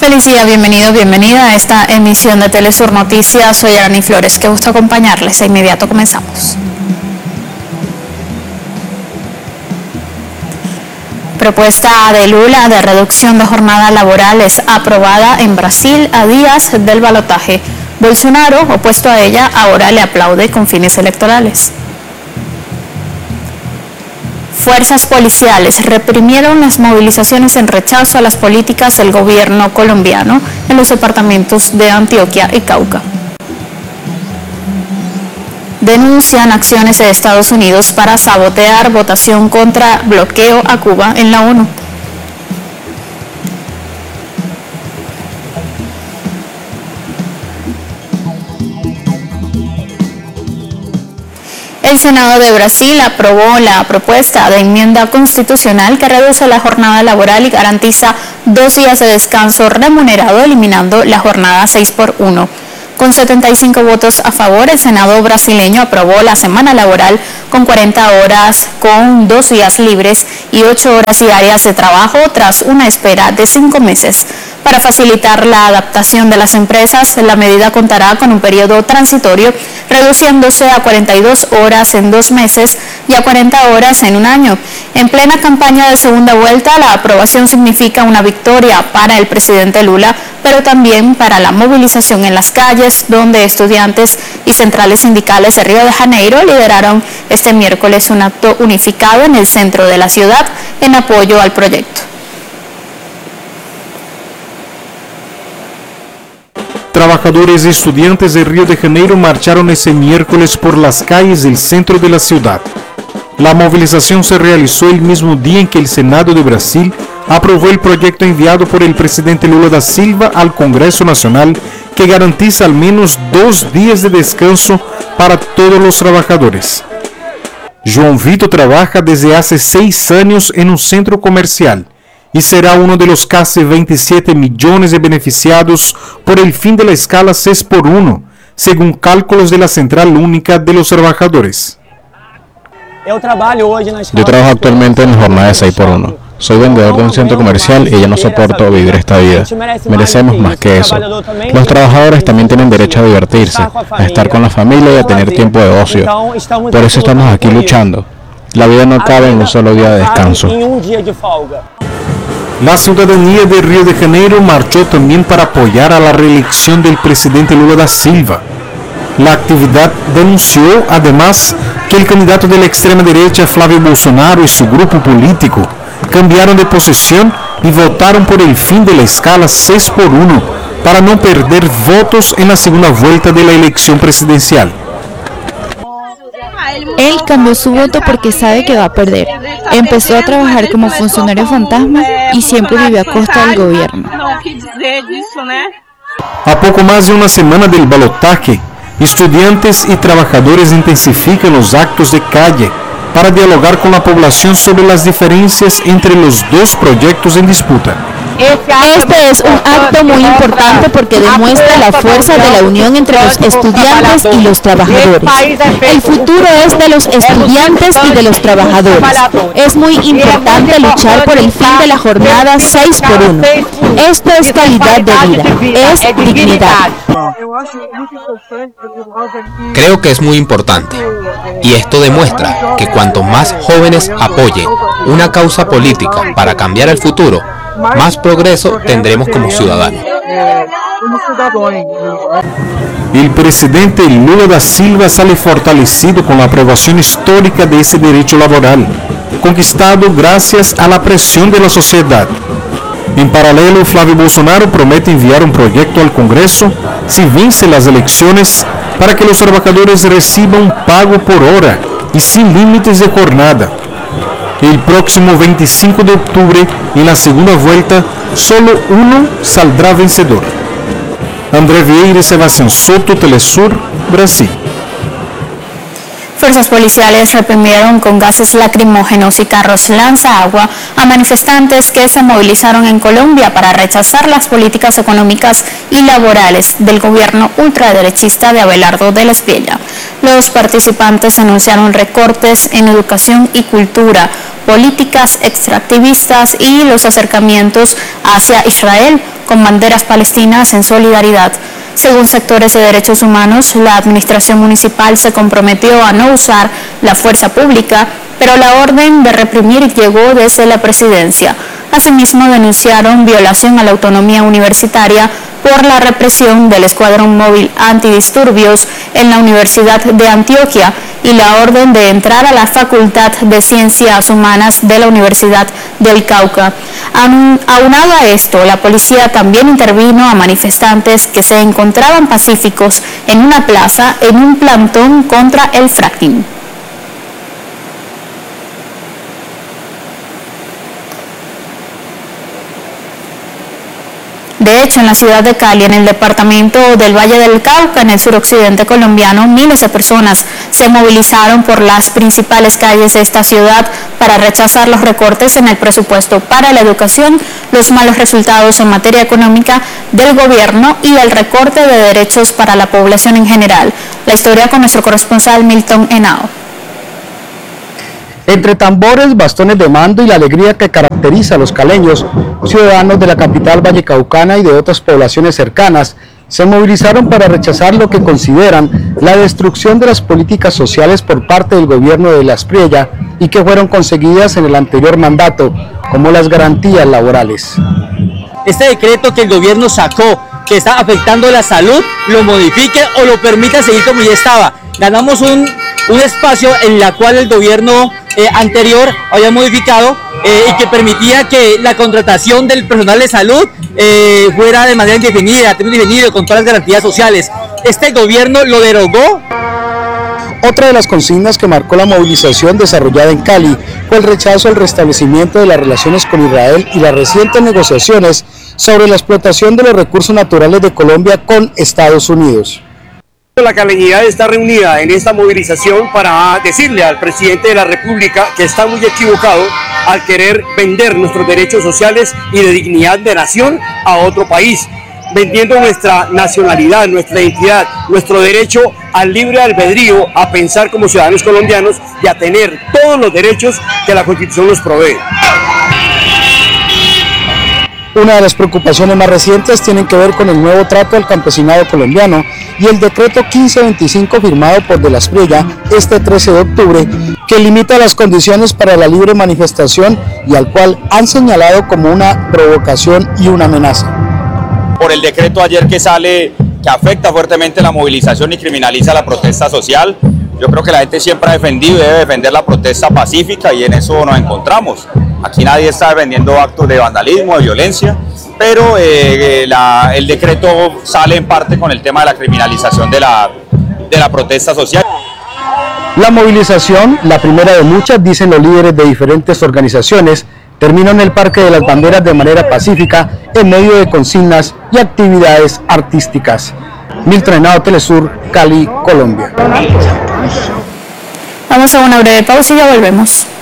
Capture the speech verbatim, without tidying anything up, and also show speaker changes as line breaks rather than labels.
feliz día, bienvenido, bienvenida a esta emisión de Telesur Noticias. Soy Arani Flores, qué gusto acompañarles. De inmediato comenzamos. Propuesta de Lula de reducción de jornada laboral es aprobada en Brasil a días del balotaje. Bolsonaro, opuesto a ella, ahora le aplaude con fines electorales. Fuerzas policiales reprimieron las movilizaciones en rechazo a las políticas del gobierno colombiano en los departamentos de Antioquia y Cauca. Denuncian acciones de Estados Unidos para sabotear votación contra bloqueo a Cuba en la ONU. El Senado de Brasil aprobó la propuesta de enmienda constitucional que reduce la jornada laboral y garantiza dos días de descanso remunerado, eliminando la jornada seis por uno. Con setenta y cinco votos a favor, el Senado brasileño aprobó la semana laboral con cuarenta horas, con dos días libres y ocho horas diarias de trabajo tras una espera de cinco meses. Para facilitar la adaptación de las empresas, la medida contará con un periodo transitorio, reduciéndose a cuarenta y dos horas en dos meses y a cuarenta horas en un año. En plena campaña de segunda vuelta, la aprobación significa una victoria para el presidente Lula, pero también para la movilización en las calles, donde estudiantes y centrales sindicales de Río de Janeiro lideraron este miércoles un acto unificado en el centro de la ciudad en apoyo al proyecto.
Trabajadores y estudiantes de Río de Janeiro marcharon ese miércoles por las calles del centro de la ciudad. La movilización se realizó el mismo día en que el Senado de Brasil aprobó el proyecto enviado por el presidente Lula da Silva al Congreso Nacional que garantiza al menos dos días de descanso para todos los trabajadores. João Vitor trabaja desde hace seis años en un centro comercial y será uno de los casi veintisiete millones de beneficiados por el fin de la escala seis por uno, según cálculos de la Central Única de los Trabajadores.
Yo trabajo actualmente en la jornada de seis por uno. Soy vendedor de un centro comercial y ya no soporto vivir esta vida. Merecemos más que eso. Los trabajadores también tienen derecho a divertirse, a estar con la familia y a tener tiempo de ocio. Por eso estamos aquí luchando. La vida no cabe en un solo día de descanso.
La ciudadanía de Río de Janeiro marchó también para apoyar a la reelección del presidente Lula da Silva. La actividad denunció además que el candidato de la extrema derecha Flávio Bolsonaro y su grupo político cambiaron de posición y votaron por el fin de la escala seis por uno para no perder votos en la segunda vuelta de la elección presidencial.
Él cambió su voto porque sabe que va a perder. Empezó a trabajar como funcionario fantasma y siempre vivió a costa del gobierno.
A poco más de una semana del balotaje, estudiantes y trabajadores intensifican los actos de calle para dialogar con la población sobre las diferencias entre los dos proyectos en disputa.
Este es un acto muy importante porque demuestra la fuerza de la unión entre los estudiantes y los trabajadores. El futuro es de los estudiantes y de los trabajadores. Es muy importante luchar por el fin de la jornada seis por uno. Esto es calidad de vida, es dignidad.
Creo que es muy importante, y esto demuestra que cuanto más jóvenes apoyen una causa política para cambiar el futuro, más progreso tendremos como ciudadanos.
El presidente Lula da Silva sale fortalecido con la aprobación histórica de ese derecho laboral, conquistado gracias a la presión de la sociedad. En paralelo, Flávio Bolsonaro promete enviar un proyecto al Congreso si vence las elecciones para que los trabajadores reciban un pago por hora y sin límites de jornada. El próximo veinticinco de octubre, en la segunda vuelta, solo uno saldrá vencedor. André Vieira y Sebastián Soto, Telesur, Brasil.
Fuerzas policiales reprimieron con gases lacrimógenos y carros lanzaagua a manifestantes que se movilizaron en Colombia para rechazar las políticas económicas y laborales del gobierno ultraderechista de Abelardo del Espriella. Los participantes anunciaron recortes en educación y cultura, políticas extractivistas y los acercamientos hacia Israel, con banderas palestinas en solidaridad. Según sectores de derechos humanos, la administración municipal se comprometió a no usar la fuerza pública, pero la orden de reprimir llegó desde la presidencia. Asimismo, denunciaron violación a la autonomía universitaria por la represión del Escuadrón Móvil Antidisturbios en la Universidad de Antioquia y la orden de entrar a la Facultad de Ciencias Humanas de la Universidad del Cauca. Aunado a esto, la policía también intervino a manifestantes que se encontraban pacíficos en una plaza en un plantón contra el fracking. De hecho, en la ciudad de Cali, en el departamento del Valle del Cauca, en el suroccidente colombiano, miles de personas se movilizaron por las principales calles de esta ciudad para rechazar los recortes en el presupuesto para la educación, los malos resultados en materia económica del gobierno y el recorte de derechos para la población en general. La historia con nuestro corresponsal Milton Henao.
Entre tambores, bastones de mando y la alegría que caracteriza a los caleños, ciudadanos de la capital vallecaucana y de otras poblaciones cercanas, se movilizaron para rechazar lo que consideran la destrucción de las políticas sociales por parte del gobierno de Las Priella y que fueron conseguidas en el anterior mandato, como las garantías laborales.
Este decreto que el gobierno sacó, que está afectando la salud, lo modifique o lo permita seguir como ya estaba. Ganamos un, un espacio en el cual el gobierno eh, anterior había modificado eh, y que permitía que la contratación del personal de salud eh, fuera de manera indefinida, indefinida, con todas las garantías sociales. Este gobierno lo derogó.
Otra de las consignas que marcó la movilización desarrollada en Cali fue el rechazo al restablecimiento de las relaciones con Israel y las recientes negociaciones sobre la explotación de los recursos naturales de Colombia con Estados Unidos.
La caleñidad está reunida en esta movilización para decirle al presidente de la República que está muy equivocado al querer vender nuestros derechos sociales y de dignidad de nación a otro país, vendiendo nuestra nacionalidad, nuestra identidad, nuestro derecho al libre albedrío, a pensar como ciudadanos colombianos y a tener todos los derechos que la Constitución nos provee.
Una de las preocupaciones más recientes tienen que ver con el nuevo trato al campesinado colombiano y el decreto quince veinticinco firmado por De Las Priella este trece de octubre, que limita las condiciones para la libre manifestación y al cual han señalado como una provocación y una amenaza.
Por el decreto ayer que sale, que afecta fuertemente la movilización y criminaliza la protesta social, yo creo que la gente siempre ha defendido y debe defender la protesta pacífica y en eso nos encontramos. Aquí nadie está defendiendo actos de vandalismo, de violencia, pero eh, la, el decreto sale en parte con el tema de la criminalización de la, de la protesta social.
La movilización, la primera de muchas, dicen los líderes de diferentes organizaciones, terminó en el Parque de las Banderas de manera pacífica en medio de consignas y actividades artísticas. Milton Henao, Telesur, Cali, Colombia.
Vamos a una breve pausa y ya volvemos.